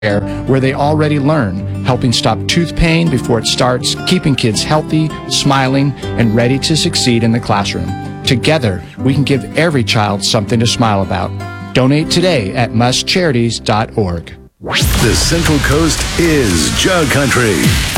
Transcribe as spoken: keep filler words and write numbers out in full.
where they already learn, helping stop tooth pain before it starts, keeping kids healthy, smiling, and ready to succeed in the classroom. Together, we can give every child something to smile about. Donate today at must charities dot org. The Central Coast is Jug Country.